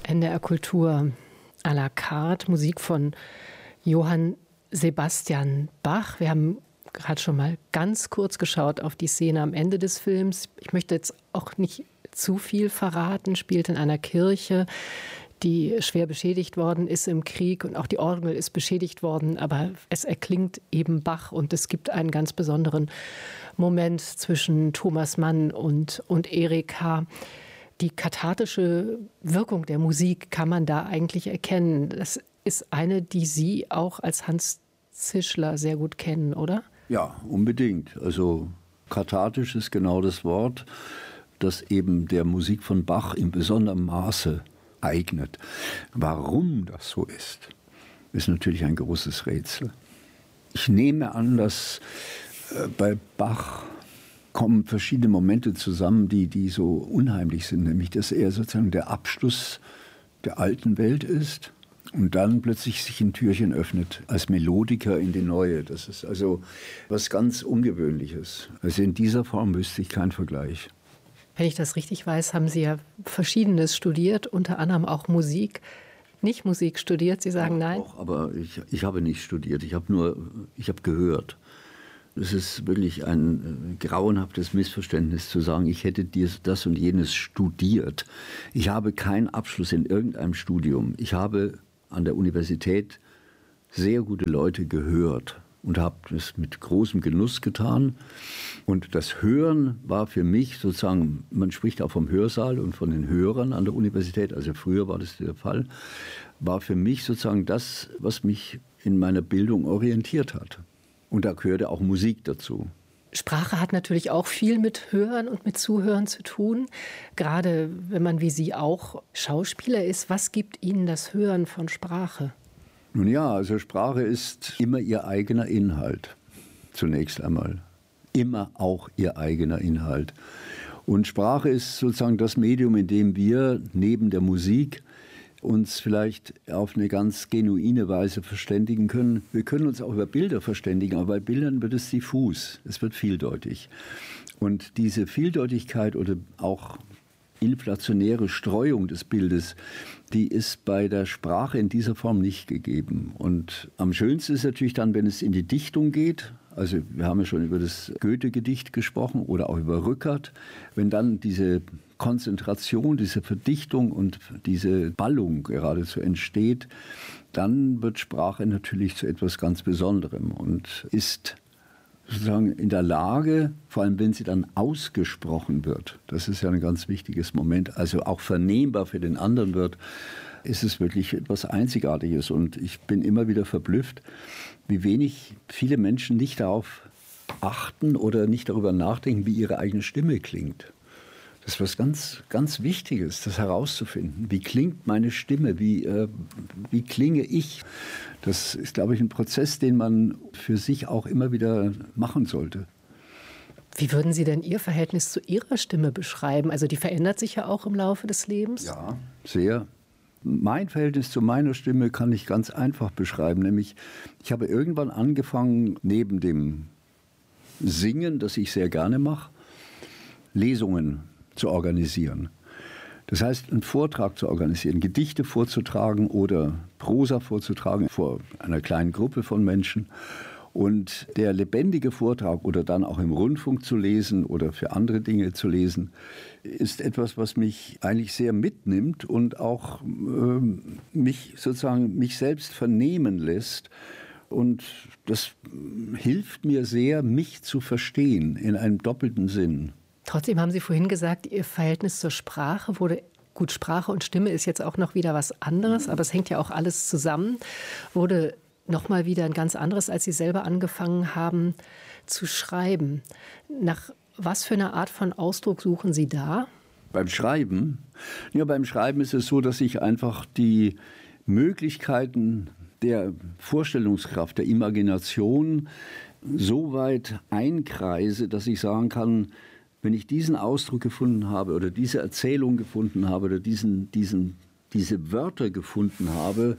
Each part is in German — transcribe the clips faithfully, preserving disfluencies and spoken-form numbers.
N D R Kultur à la carte, Musik von Johann Sebastian Bach. Wir haben gerade schon mal ganz kurz geschaut auf die Szene am Ende des Films. Ich möchte jetzt auch nicht zu viel verraten. Spielt in einer Kirche, die schwer beschädigt worden ist im Krieg, und auch die Orgel ist beschädigt worden, aber es erklingt eben Bach und es gibt einen ganz besonderen Moment zwischen Thomas Mann und, und Erika. Die kathartische Wirkung der Musik kann man da eigentlich erkennen. Das ist eine, die Sie auch als Hans Zischler sehr gut kennen, oder? Ja, unbedingt. Also kathartisch ist genau das Wort, das eben der Musik von Bach in besonderem Maße eignet. Warum das so ist, ist natürlich ein großes Rätsel. Ich nehme an, dass äh, bei Bach kommen verschiedene Momente zusammen, die, die so unheimlich sind, nämlich dass er sozusagen der Abschluss der alten Welt ist und dann plötzlich sich ein Türchen öffnet als Melodiker in die neue. Das ist also was ganz Ungewöhnliches. Also in dieser Form wüsste ich keinen Vergleich. Wenn ich das richtig weiß, haben Sie ja Verschiedenes studiert, unter anderem auch Musik. Nicht Musik studiert, Sie sagen nein? Doch, aber ich, ich habe nicht studiert, ich habe nur, ich habe gehört. Es ist wirklich ein äh, grauenhaftes Missverständnis zu sagen, ich hätte dies, das und jenes studiert. Ich habe keinen Abschluss in irgendeinem Studium. Ich habe an der Universität sehr gute Leute gehört und habe das mit großem Genuss getan. Und das Hören war für mich sozusagen, man spricht auch vom Hörsaal und von den Hörern an der Universität, also früher war das der Fall, war für mich sozusagen das, was mich in meiner Bildung orientiert hat. Und da gehörte auch Musik dazu. Sprache hat natürlich auch viel mit Hören und mit Zuhören zu tun. Gerade wenn man wie Sie auch Schauspieler ist, was gibt Ihnen das Hören von Sprache? Nun ja, also Sprache ist immer ihr eigener Inhalt, zunächst einmal. Immer auch ihr eigener Inhalt. Und Sprache ist sozusagen das Medium, in dem wir neben der Musik uns vielleicht auf eine ganz genuine Weise verständigen können. Wir können uns auch über Bilder verständigen, aber bei Bildern wird es diffus, es wird vieldeutig. Und diese Vieldeutigkeit oder auch inflationäre Streuung des Bildes, die ist bei der Sprache in dieser Form nicht gegeben. Und am schönsten ist natürlich dann, wenn es in die Dichtung geht. Also wir haben ja schon über das Goethe-Gedicht gesprochen oder auch über Rückert. Wenn dann diese Konzentration, diese Verdichtung und diese Ballung geradezu entsteht, dann wird Sprache natürlich zu etwas ganz Besonderem und ist sozusagen in der Lage, vor allem wenn sie dann ausgesprochen wird, das ist ja ein ganz wichtiges Moment, also auch vernehmbar für den anderen wird, ist es wirklich etwas Einzigartiges. Und ich bin immer wieder verblüfft, wie wenig viele Menschen nicht darauf achten oder nicht darüber nachdenken, wie ihre eigene Stimme klingt. Das ist was ganz, ganz Wichtiges, das herauszufinden. Wie klingt meine Stimme? Wie, äh, wie klinge ich? Das ist, glaube ich, ein Prozess, den man für sich auch immer wieder machen sollte. Wie würden Sie denn Ihr Verhältnis zu Ihrer Stimme beschreiben? Also die verändert sich ja auch im Laufe des Lebens. Ja, sehr. Mein Verhältnis zu meiner Stimme kann ich ganz einfach beschreiben. Nämlich, ich habe irgendwann angefangen, neben dem Singen, das ich sehr gerne mache, Lesungen zu organisieren. Das heißt, einen Vortrag zu organisieren, Gedichte vorzutragen oder Prosa vorzutragen vor einer kleinen Gruppe von Menschen. Und der lebendige Vortrag oder dann auch im Rundfunk zu lesen oder für andere Dinge zu lesen, ist etwas, was mich eigentlich sehr mitnimmt und auch äh, mich sozusagen mich selbst vernehmen lässt. Und das hilft mir sehr, mich zu verstehen in einem doppelten Sinn. Trotzdem haben Sie vorhin gesagt, Ihr Verhältnis zur Sprache wurde, gut, Sprache und Stimme ist jetzt auch noch wieder was anderes, aber es hängt ja auch alles zusammen, wurde noch mal wieder ein ganz anderes, als Sie selber angefangen haben zu schreiben. Nach was für einer Art von Ausdruck suchen Sie da? Beim Schreiben? Ja, beim Schreiben ist es so, dass ich einfach die Möglichkeiten der Vorstellungskraft, der Imagination so weit einkreise, dass ich sagen kann, wenn ich diesen Ausdruck gefunden habe oder diese Erzählung gefunden habe oder diesen, diesen, diese Wörter gefunden habe,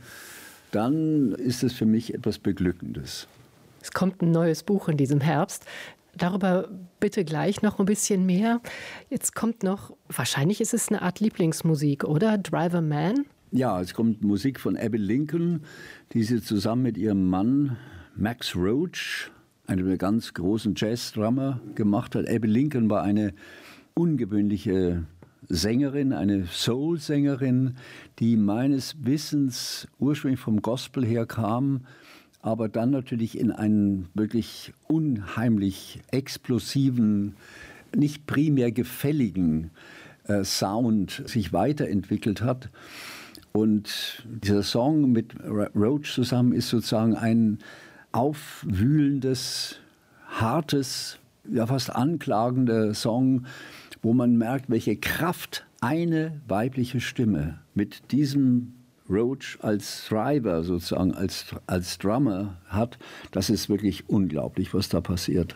dann ist es für mich etwas Beglückendes. Es kommt ein neues Buch in diesem Herbst. Darüber bitte gleich noch ein bisschen mehr. Jetzt kommt noch, wahrscheinlich ist es eine Art Lieblingsmusik, oder? Driver Man? Ja, es kommt Musik von Abbey Lincoln, die sie zusammen mit ihrem Mann Max Roach, einem der ganz großen Jazz-Drummer, gemacht hat. Abbey Lincoln war eine ungewöhnliche Sängerin, eine Soul-Sängerin, die meines Wissens ursprünglich vom Gospel her kam, aber dann natürlich in einen wirklich unheimlich explosiven, nicht primär gefälligen äh, Sound sich weiterentwickelt hat. Und dieser Song mit Roach zusammen ist sozusagen ein aufwühlendes, hartes, ja fast anklagender Song, wo man merkt, welche Kraft eine weibliche Stimme mit diesem Roach als Driver sozusagen, als, als Drummer hat. Das ist wirklich unglaublich, was da passiert.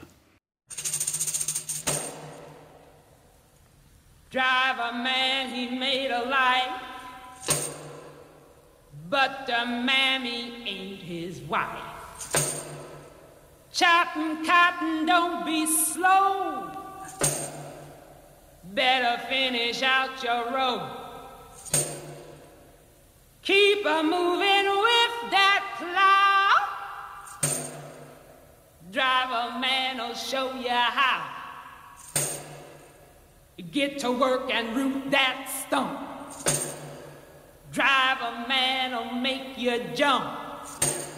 Driver man, he made a life, but the mammy ain't his wife. Chopping cotton, don't be slow. Better finish out your row. Keep a moving with that plow. Driver man'll show you how. Get to work and root that stump. Driver man'll make you jump.